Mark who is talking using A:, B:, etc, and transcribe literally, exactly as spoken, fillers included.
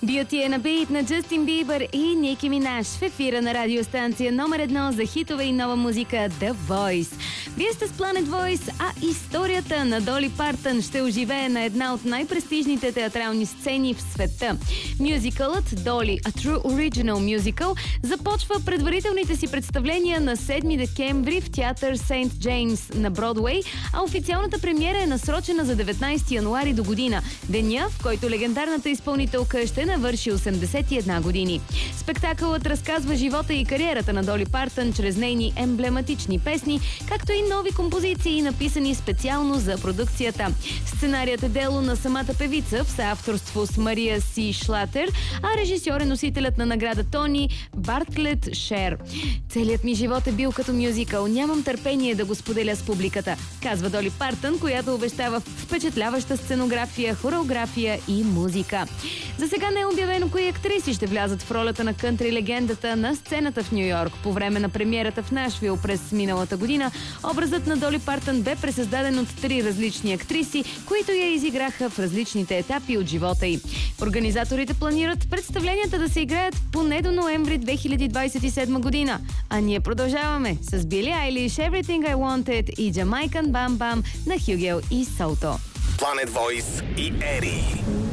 A: Beauty and a Beat на Джастин Бибър и Ники Минаж в ефира на радиостанция номер едно за хитове и нова музика The Voice. Вие сте с Planet Voice, а историята на Доли Партън ще оживее на една от най-престижните театрални сцени в света. Мюзикълът Доли, A True Original Musical, започва предварителните си представления на седми декември в театър Сейнт Джеймс на Бродуей, а официалната премиера е насрочена за деветнайсети януари до година, деня, в който легендарната изпълнителка ще навърши осемдесет и една години. Спектакълът разказва живота и кариерата на Доли Партън чрез нейни емблематични песни, както и нови композиции, написани специално за продукцията. Сценарият е дело на самата певица в съавторство с Мария Си Шлатер, а режисьор е носителят на награда Тони Бартлет Шер. Целият ми живот е бил като мюзикъл. Нямам търпение да го споделя с публиката, казва Доли Партън, която обещава впечатляваща сценография, хореография и музика. За сега не е обявено кои актриси ще влязат в ролята на кънтри легендата на сцената в Ню Йорк. По време на премиерата в Нашвил през миналата година, образът на Доли Партън бе пресъздаден от три различни актриси, които я изиграха в различните етапи от живота й. Организаторите планират представленията да се играят поне до ноември две хиляди двайсет и седма година. А ние продължаваме с Били Айлиш, Everything I Wanted и Jamaican Bam Bam на Хюгел и Солто.
B: Planet Voice и Ери.